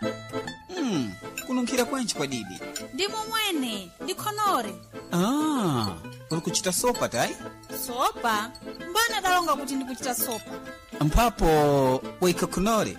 kununkhira kwanji kwadidi? ndi momwene ndikhonore. Uli kuchita sopa tayi? Sopa? Mbana dalonga kuti ndikuchita sopa. Mphapo waika khonore